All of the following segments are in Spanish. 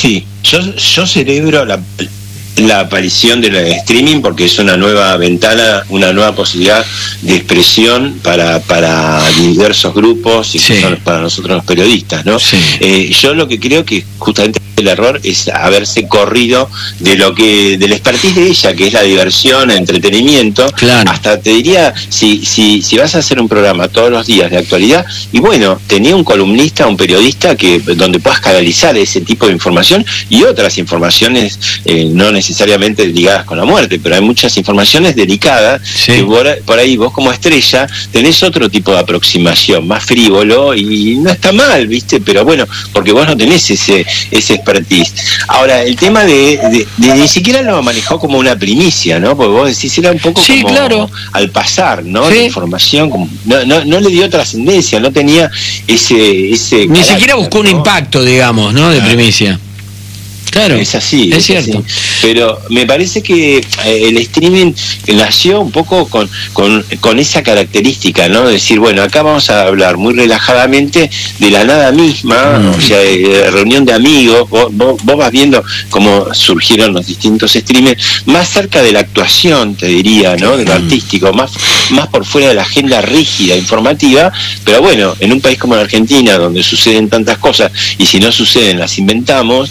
Sí, yo celebro la aparición del streaming porque es una nueva ventana, una nueva posibilidad de expresión para diversos grupos y que son para nosotros los periodistas, ¿no? Sí. Yo lo que creo que justamente el error es haberse corrido del expertise de ella, que es la diversión, el entretenimiento. Claro. Hasta te diría, si vas a hacer un programa todos los días de actualidad, y bueno, tenía un columnista, un periodista donde puedas canalizar ese tipo de información y otras informaciones no necesariamente ligadas con la muerte, pero hay muchas informaciones delicadas que por ahí vos como estrella tenés otro tipo de aproximación, más frívolo, y no está mal, ¿viste? Pero bueno, porque vos no tenés ese expertise. Ahora, el tema de ni siquiera lo manejó como una primicia, ¿no? Porque vos decís, era un poco como claro, al pasar, ¿no? La información, como, no le dio trascendencia, no tenía ese ni carácter, siquiera buscó un impacto, digamos, ¿no? De primicia. Claro, es así, es cierto. Así. Pero me parece que el streaming nació un poco con esa característica, ¿no? Decir, bueno, acá vamos a hablar muy relajadamente de la nada misma, o sea, de reunión de amigos, vos vas viendo cómo surgieron los distintos streamers, más cerca de la actuación, te diría, ¿no? De lo artístico, más por fuera de la agenda rígida, informativa, pero bueno, en un país como la Argentina, donde suceden tantas cosas, y si no suceden, las inventamos,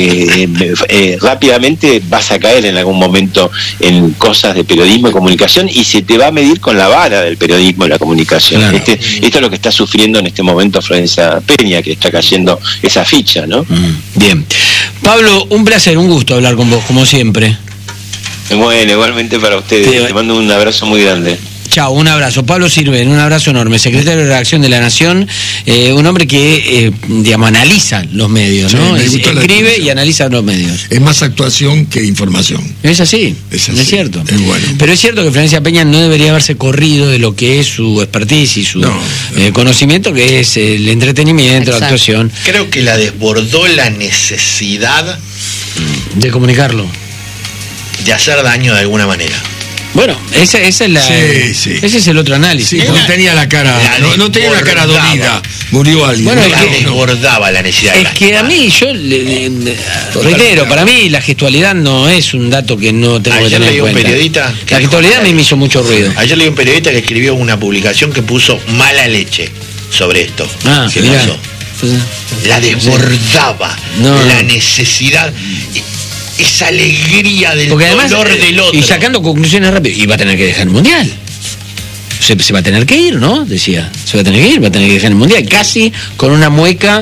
rápidamente vas a caer en algún momento en cosas de periodismo y comunicación y se te va a medir con la vara del periodismo y la comunicación. Claro. Esto es lo que está sufriendo en este momento Florencia Peña, que está cayendo esa ficha, ¿no? Bien. Pablo, un placer, un gusto hablar con vos, como siempre. Bueno, igualmente para ustedes. Te mando un abrazo muy grande. Chao, un abrazo. Pablo Sirven, un abrazo enorme, secretario de Redacción de La Nación, un hombre que, digamos, analiza los medios, ¿no? Escribe y analiza los medios. Es más actuación que información. Es así, es cierto. Es bueno. Pero es cierto que Florencia Peña no debería haberse corrido de lo que es su expertise y su conocimiento, que es el entretenimiento, la actuación. Creo que la desbordó la necesidad de comunicarlo, de hacer daño de alguna manera. Bueno, esa es la. Ese es el otro análisis. Sí, no tenía la cara. No tenía la cara dolida. Murió alguien. Bueno, desbordaba la necesidad. Es que a mí, yo reitero, para mí la gestualidad no es un dato que no tengo que tener en cuenta. Periodista la gestualidad me hizo mucho ruido. Ayer leí un periodista que escribió una publicación que puso mala leche sobre esto. ¿Qué pasó? La desbordaba la necesidad. Esa alegría del dolor del otro. Y sacando conclusiones rápidas. Y va a tener que dejar el Mundial. Se va a tener que ir, ¿no? Decía. Se va a tener que ir, va a tener que dejar el Mundial. Casi con una mueca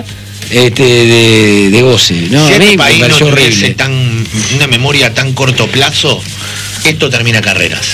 de goce. ¿No? Si este país no tuviese una memoria tan corto plazo, esto termina carreras.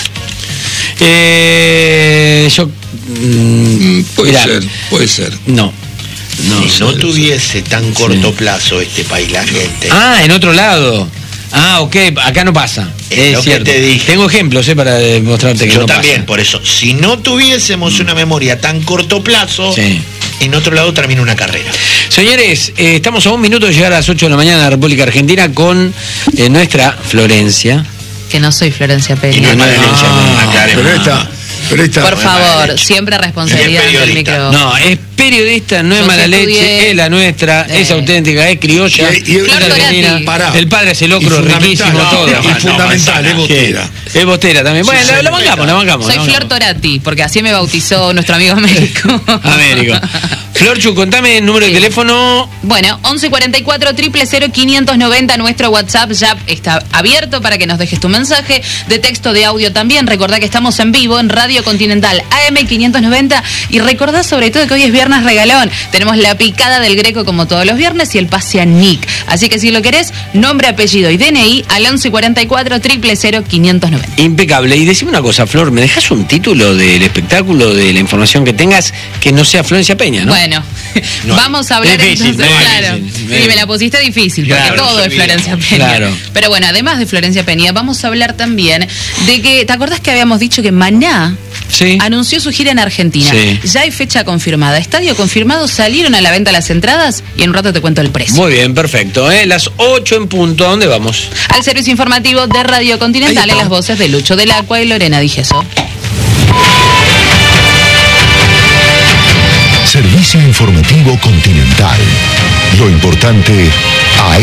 Puede ser. No. Si no tuviese tan corto plazo este país, la gente. En otro lado. Ok, acá no pasa. Es cierto. Que te dije. Tengo ejemplos para demostrarte que no pasa. Yo también, por eso. Si no tuviésemos una memoria tan corto plazo, en otro lado termina una carrera. Señores, estamos a 1 minuto de llegar a las 8 de la mañana en la República Argentina con nuestra Florencia. Que no soy Florencia Peña. Y no es Florencia, pero esta, por favor, siempre responsabilidad del micro. No, es periodista, no es mala leche, es la nuestra, es auténtica, es criolla. El padre hace locro, riquísimo, todo. Es fundamental, es bostera. Es bostera también. Bueno, la bancamos. Soy Flor Torati, porque así me bautizó nuestro amigo Américo. Florchu, contame el número de teléfono. Bueno, 1144 000 590, nuestro WhatsApp ya está abierto para que nos dejes tu mensaje de texto, de audio también. Recordá que estamos en vivo en Radio Continental AM 590 y recordá sobre todo que hoy es viernes regalón. Tenemos la picada del Greco como todos los viernes y el pase a Nick. Así que si lo querés, nombre, apellido y DNI al 1144 000 590. Impecable. Y decime una cosa, Flor, ¿me dejas un título del espectáculo, de la información que tengas, que no sea Florencia Peña, ¿no? Bueno, vamos a hablar entonces, claro. Y me la pusiste difícil, porque todo es Florencia Peña. Claro. Pero bueno, además de Florencia Peña, vamos a hablar también de que, ¿te acordás que habíamos dicho que Maná anunció su gira en Argentina? Ya hay fecha confirmada, estadio confirmado, salieron a la venta las entradas y en un rato te cuento el precio. Muy bien, perfecto. Las 8 en punto, ¿a dónde vamos? Al servicio informativo de Radio Continental, en las voces de Lucho del Acua y Lorena Digeso. Servicio informativo Continental. Lo importante a